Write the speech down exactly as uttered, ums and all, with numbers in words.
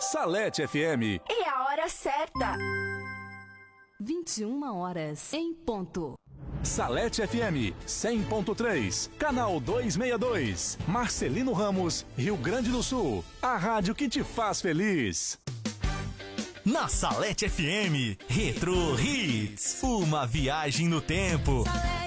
Salete F M. É a hora certa. vinte e uma horas em ponto. Salete F M cem ponto três, canal duzentos e sessenta e dois, Marcelino Ramos, Rio Grande do Sul. A rádio que te faz feliz. Na Salete F M, Retro Hits, uma viagem no tempo. Salete.